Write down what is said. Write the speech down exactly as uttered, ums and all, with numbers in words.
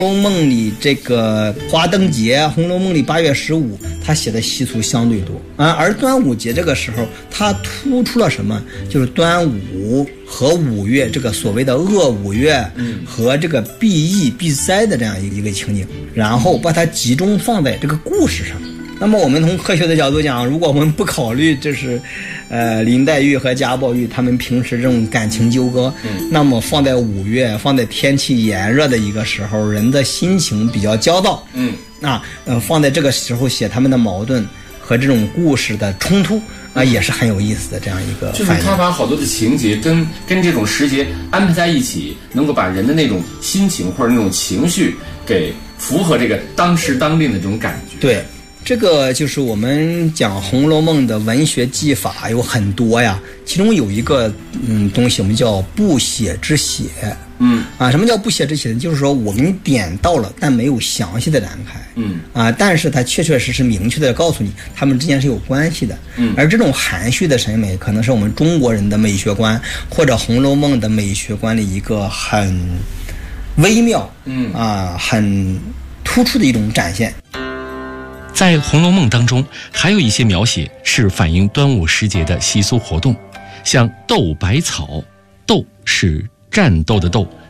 《红楼梦》里这个花灯节，《红楼梦》里八月十五，他写的习俗相对多啊。而端午节这个时候，他突出了什么？就是端午和五月这个所谓的恶五月和这个避疫避灾的这样一个一个情景，然后把它集中放在这个故事上。那么我们从科学的角度讲，如果我们不考虑这是，呃，林黛玉和贾宝玉他们平时这种感情纠葛，嗯，那么放在五月，放在天气炎热的一个时候，人的心情比较焦躁，嗯，啊，呃，放在这个时候写他们的矛盾和这种故事的冲突啊，也是很有意思的这样一个。 就是他把好多的情节跟跟这种时节安排在一起，能够把人的那种心情或者那种情绪给符合这个当时当令的这种感觉。 对。这个就是我们讲《红楼梦》的文学技法有很多呀，其中有一个嗯东西我们叫不写之写。嗯啊，什么叫不写之写呢？就是说我给你点到了，但没有详细的展开。嗯啊，但是它确确实实明确的告诉你，他们之间是有关系的。嗯，而这种含蓄的审美，可能是我们中国人的美学观或者《红楼梦》的美学观里一个很微妙，嗯啊，很突出的一种展现。 在《红楼梦》当中，还有一些描写是反映端午时节的习俗活动，像斗百草，斗是战斗的斗，